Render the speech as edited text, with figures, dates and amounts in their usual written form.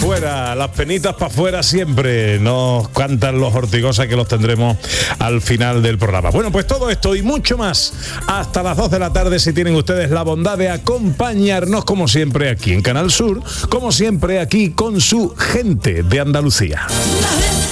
fuera, las penitas para fuera siempre, nos cantan los Ortigosa, que los tendremos al final del programa. Bueno, pues todo esto y mucho más hasta las 2 de la tarde, si tienen ustedes la bondad de acompañarnos, como siempre aquí en Canal Sur, como siempre aquí con su gente de Andalucía.